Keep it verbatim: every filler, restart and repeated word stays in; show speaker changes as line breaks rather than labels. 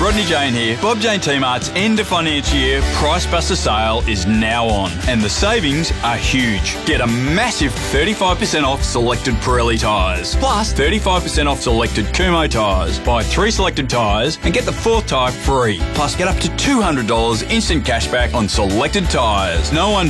Rodney Jane here. Bob Jane T-Mart's end of financial year Price Buster sale is now on, and the savings are huge. Get a massive thirty-five percent off selected Pirelli tyres, plus thirty-five percent off selected Kumho tyres. Buy three selected tyres and get the fourth tyre free. Plus get up to two hundred dollars instant cashback on selected tyres. No one